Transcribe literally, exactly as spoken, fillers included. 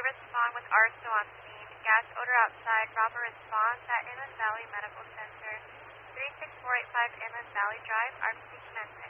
respond with R S O on scene. Gas odor outside. Bravo response at Inland Valley Medical Center. three six four eight five Inland Valley Drive. R F C commencing.